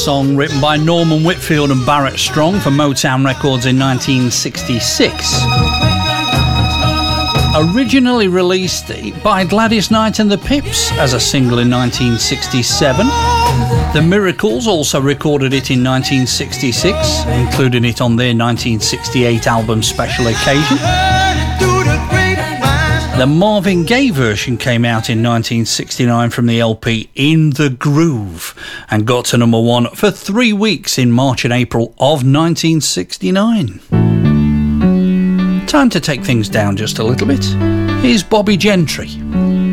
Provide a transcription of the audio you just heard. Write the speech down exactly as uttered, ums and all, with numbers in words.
song written by Norman Whitfield and Barrett Strong for Motown Records in nineteen sixty-six. Originally released by Gladys Knight and the Pips as a single in nineteen sixty-seven. The Miracles also recorded it in nineteen sixty-six, including it on their nineteen sixty-eight album Special Occasion. The Marvin Gaye version came out in nineteen sixty-nine from the L P In the Groove and got to number one for three weeks in March and April of nineteen sixty-nine. Time to take things down just a little bit. Here's Bobby Gentry.